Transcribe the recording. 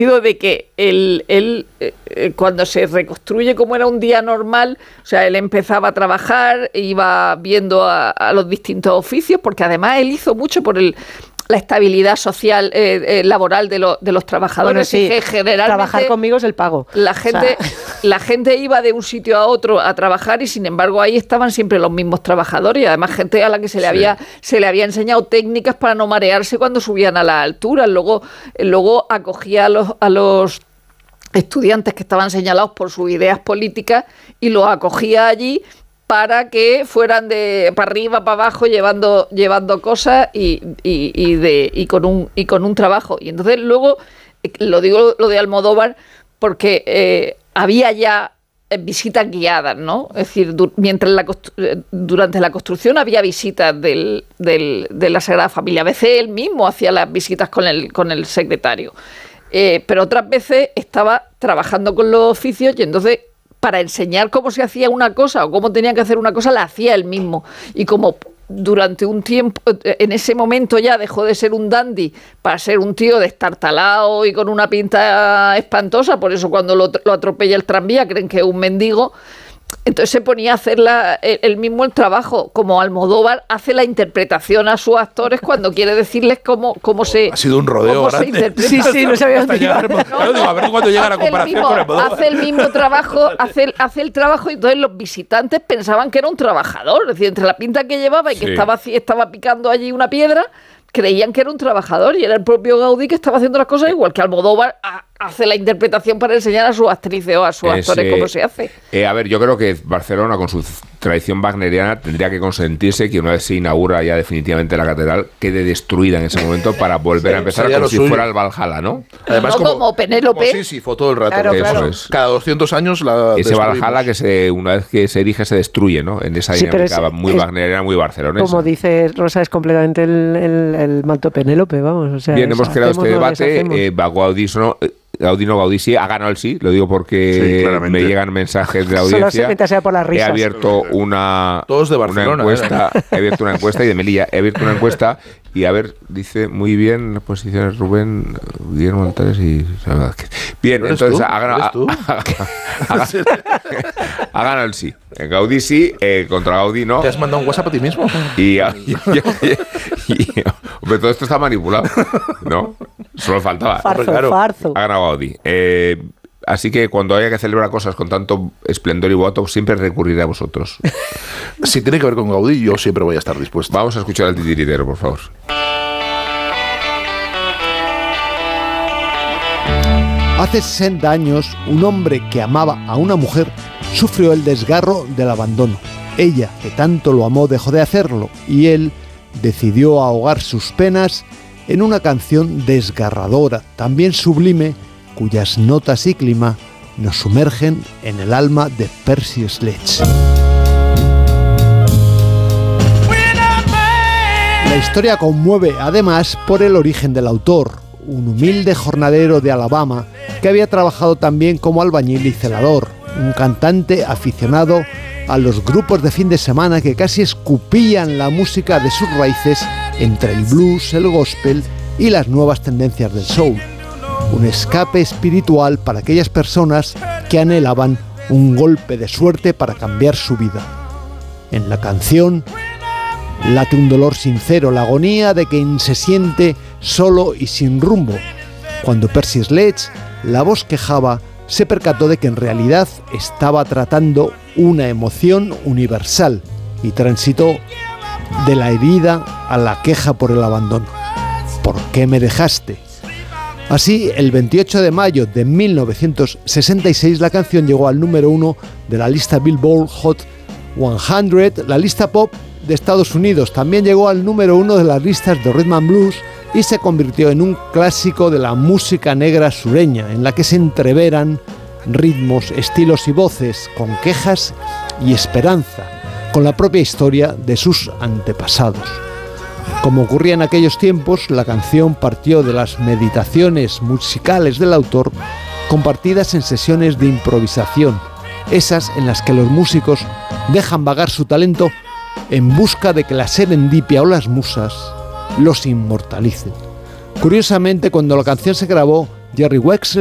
de que él cuando se reconstruye como era un día normal, o sea, él empezaba a trabajar, iba viendo a los distintos oficios, porque además él hizo mucho por la estabilidad social, laboral de los trabajadores. Bueno, sí, que generalmente trabajar conmigo es el pago. La gente iba de un sitio a otro a trabajar y sin embargo ahí estaban siempre los mismos trabajadores y además gente a la que se le había enseñado técnicas para no marearse cuando subían a las alturas. Luego acogía a los estudiantes que estaban señalados por sus ideas políticas y los acogía allí para que fueran de para arriba, para abajo, llevando cosas y con un trabajo. Y entonces luego, lo digo lo de Almodóvar, porque había ya visitas guiadas, ¿no? Es decir, durante la construcción había visitas de la Sagrada Familia. A veces él mismo hacía las visitas con el secretario. Pero otras veces estaba trabajando con los oficios y entonces para enseñar cómo se hacía una cosa o cómo tenía que hacer una cosa, la hacía él mismo. Y como durante un tiempo, en ese momento ya dejó de ser un dandy para ser un tío destartalado y con una pinta espantosa, por eso cuando lo atropella el tranvía creen que es un mendigo. Entonces se ponía a hacer él mismo el trabajo, como Almodóvar hace la interpretación a sus actores cuando quiere decirles cómo se... Ha sido un rodeo grande. Sí, no sabía dónde iba. A ver cuándo llega la comparación con Almodóvar. Hace el mismo trabajo, hace el trabajo y entonces los visitantes pensaban que era un trabajador. Es decir, entre la pinta que llevaba y que estaba picando allí una piedra, creían que era un trabajador y era el propio Gaudí que estaba haciendo las cosas igual que Almodóvar hace la interpretación para enseñar a sus actrices o a sus actores cómo se hace. A ver, yo creo que Barcelona, con su tradición wagneriana, tendría que consentirse que una vez se inaugura ya definitivamente la catedral, quede destruida en ese momento para volver a empezar como si fuera el Valhalla, ¿no? Además, como Penélope. Sí, fue todo el rato. Claro. Eso es. Cada 200 años ese Valhalla que una vez que se erige se destruye, ¿no? En esa dinámica muy wagneriana, muy barcelonesa. Como dice Rosa, es completamente el manto Penélope, vamos. O sea, bien, hemos creado este debate. Gaudí sí, ha ganado el sí, lo digo porque me llegan mensajes de la audiencia. Sea por las risas. He abierto Todos de Barcelona, una encuesta, he abierto una encuesta y de Melilla, y a ver, dice muy bien las posiciones Rubén, Guillermo Montares y Vázquez. Bien, entonces ha ganado el sí. Gaudí sí, contra Gaudí no. ¿Te has mandado un WhatsApp a ti mismo? Hombre, todo esto está manipulado, ¿no? Solo faltaba. Farzo. Ha ganado Gaudí. Así que cuando haya que celebrar cosas con tanto esplendor y boato, siempre recurriré a vosotros. Si tiene que ver con Gaudí, yo siempre voy a estar dispuesto. Vamos a escuchar al titiritero, por favor. Hace 60 años, un hombre que amaba a una mujer sufrió el desgarro del abandono. Ella, que tanto lo amó, dejó de hacerlo y él decidió ahogar sus penas en una canción desgarradora, también sublime, cuyas notas y clima nos sumergen en el alma de Percy Sledge. La historia conmueve además por el origen del autor, un humilde jornalero de Alabama que había trabajado también como albañil y celador, un cantante aficionado a los grupos de fin de semana que casi escupían la música de sus raíces entre el blues, el gospel y las nuevas tendencias del soul. Un escape espiritual para aquellas personas que anhelaban un golpe de suerte para cambiar su vida. En la canción late un dolor sincero, la agonía de quien se siente solo y sin rumbo. Cuando Percy Sledge, la voz quejaba, se percató de que en realidad estaba tratando una emoción universal y transitó de la herida a la queja por el abandono. ¿Por qué me dejaste? Así, el 28 de mayo de 1966, la canción llegó al número 1 de la lista Billboard Hot 100, la lista pop de Estados Unidos. También llegó al número 1 de las listas de Rhythm and Blues y se convirtió en un clásico de la música negra sureña, en la que se entreveran ritmos, estilos y voces, con quejas y esperanza, con la propia historia de sus antepasados. Como ocurría en aquellos tiempos, la canción partió de las meditaciones musicales del autor, compartidas en sesiones de improvisación, esas en las que los músicos dejan vagar su talento en busca de que la serendipia o las musas los inmortalicen. Curiosamente, cuando la canción se grabó, Jerry Wexler